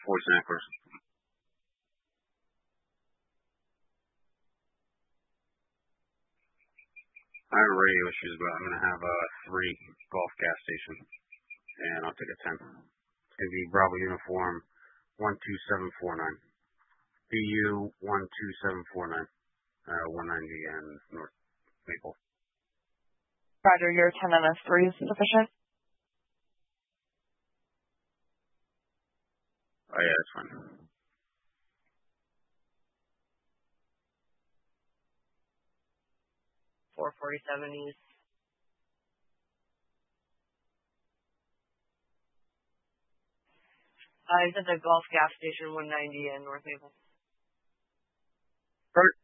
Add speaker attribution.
Speaker 1: Force anchors. I have radio issues, but I'm gonna have 3 golf gas stations, and I'll take a 10. It's gonna be Bravo Uniform 12749. BU 12749. 190 and North Maple.
Speaker 2: Roger, your 10 MS3 is sufficient?
Speaker 1: Oh yeah, that's fine.
Speaker 3: 447 East. It's at the Gulf gas station 190 in North Maple.
Speaker 1: Perfect.